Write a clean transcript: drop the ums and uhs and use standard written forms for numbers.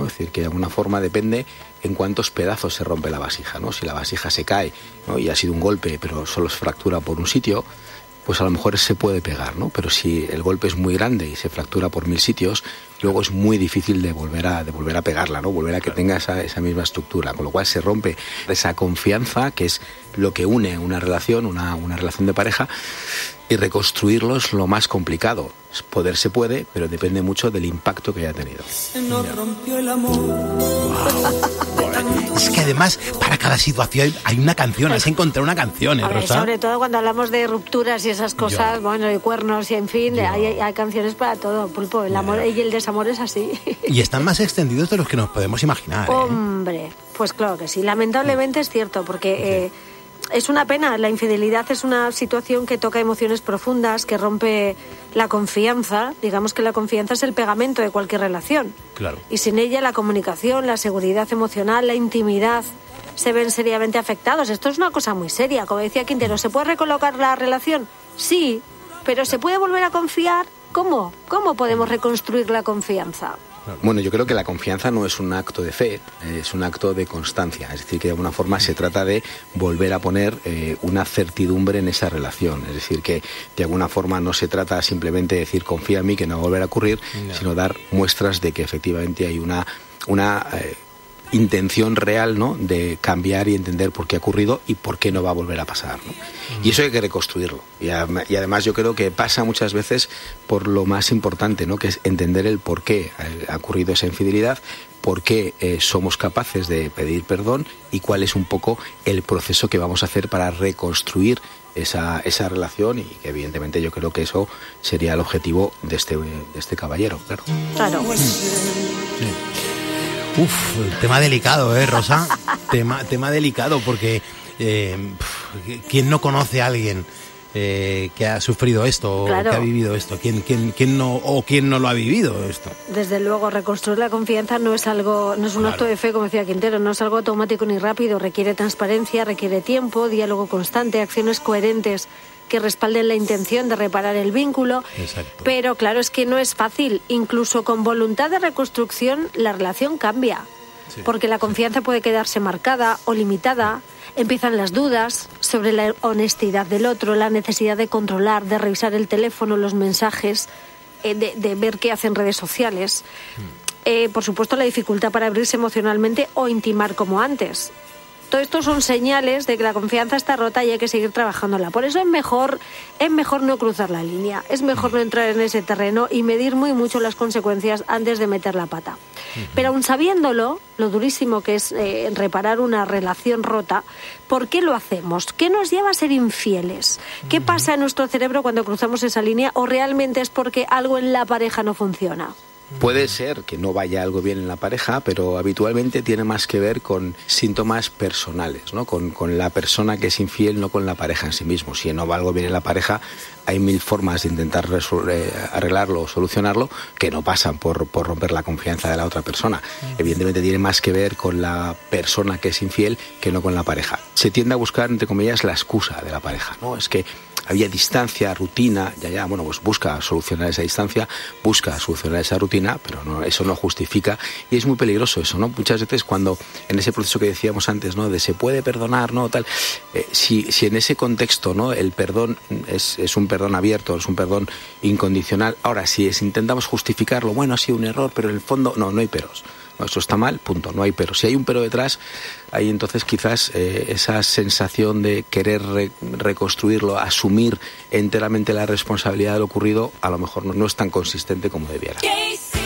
¿no? Es decir, que de alguna forma depende en cuántos pedazos se rompe la vasija, ¿no? Si la vasija se cae, ¿no? Y ha sido un golpe, pero solo se fractura por un sitio, pues a lo mejor se puede pegar, ¿no? Pero si el golpe es muy grande y se fractura por 1000 sitios, luego es muy difícil de volver a pegarla, ¿no? Volver a que tenga esa misma estructura, con lo cual se rompe esa confianza, que es lo que une una relación, una relación de pareja, y reconstruirlo es lo más complicado. Poder se puede, pero depende mucho del impacto que haya tenido. Nos rompió el amor. Es que además, para cada situación hay una canción, has encontrado una canción, ¿eh, Rosa? Sobre todo cuando hablamos de rupturas y esas cosas, bueno, de cuernos y en fin, hay canciones para todo, Pulpo. El amor y el desamor es así. Y están más extendidos de los que nos podemos imaginar, ¿eh? Hombre, pues claro que sí. Lamentablemente es cierto, porque es una pena. La infidelidad es una situación que toca emociones profundas, que rompe la confianza. Digamos que la confianza es el pegamento de cualquier relación. Claro. Y sin ella la comunicación, la seguridad emocional, la intimidad se ven seriamente afectados. Esto es una cosa muy seria. Como decía Quintero, ¿se puede recolocar la relación? Sí, pero ¿se puede volver a confiar? ¿Cómo? ¿Cómo podemos reconstruir la confianza? Bueno, yo creo que la confianza no es un acto de fe, es un acto de constancia. Es decir, que de alguna forma se trata de volver a poner una certidumbre en esa relación. Es decir, que de alguna forma no se trata simplemente de decir confía en mí que no va a volver a ocurrir, sino dar muestras de que efectivamente hay una intención real, ¿no?, de cambiar y entender por qué ha ocurrido y por qué no va a volver a pasar, ¿no? Y eso hay que reconstruirlo. Y además yo creo que pasa muchas veces por lo más importante, ¿no?, que es entender el por qué ha ocurrido esa infidelidad, por qué somos capaces de pedir perdón y cuál es un poco el proceso que vamos a hacer para reconstruir esa relación, y que evidentemente yo creo que eso sería el objetivo de este caballero, claro. Claro. Tema delicado, Rosa. tema delicado, porque ¿quién no conoce a alguien que ha sufrido esto, claro, o que ha vivido esto? ¿Quién no lo ha vivido esto? Desde luego, reconstruir la confianza no es un acto de fe, como decía Quintero, no es algo automático ni rápido, requiere transparencia, requiere tiempo, diálogo constante, acciones coherentes que respalden la intención de reparar el vínculo. Exacto. Pero claro, es que no es fácil. Incluso con voluntad de reconstrucción, la relación cambia. Sí, porque la confianza puede quedarse marcada o limitada. Empiezan las dudas sobre la honestidad del otro, la necesidad de controlar, de revisar el teléfono, los mensajes, de ver qué hacen redes sociales. Por supuesto, la dificultad para abrirse emocionalmente o intimar como antes. Todo esto son señales de que la confianza está rota y hay que seguir trabajándola. Por eso es mejor no cruzar la línea, es mejor no entrar en ese terreno y medir muy mucho las consecuencias antes de meter la pata. Pero aun sabiéndolo, lo durísimo que es reparar una relación rota, ¿por qué lo hacemos? ¿Qué nos lleva a ser infieles? ¿Qué pasa en nuestro cerebro cuando cruzamos esa línea? ¿O realmente es porque algo en la pareja no funciona? Puede ser que no vaya algo bien en la pareja, pero habitualmente tiene más que ver con síntomas personales, ¿no? Con la persona que es infiel, no con la pareja en sí mismo. Si no va algo bien en la pareja, hay 1000 formas de intentar arreglarlo o solucionarlo que no pasan por romper la confianza de la otra persona. Evidentemente tiene más que ver con la persona que es infiel que no con la pareja. Se tiende a buscar, entre comillas, la excusa de la pareja, ¿no? Es que había distancia, rutina, bueno, pues busca solucionar esa distancia, busca solucionar esa rutina, pero no, eso no justifica, y es muy peligroso eso, ¿no? Muchas veces cuando en ese proceso que decíamos antes, ¿no?, de se puede perdonar, ¿no?, tal, si en ese contexto, ¿no?, el perdón es un perdón abierto, es un perdón incondicional. Ahora, si intentamos justificarlo, bueno, ha sido un error, pero en el fondo no hay peros. No, eso está mal, punto, no hay pero. Si hay un pero detrás, ahí entonces quizás esa sensación de querer reconstruirlo, asumir enteramente la responsabilidad de lo ocurrido, a lo mejor no es tan consistente como debiera.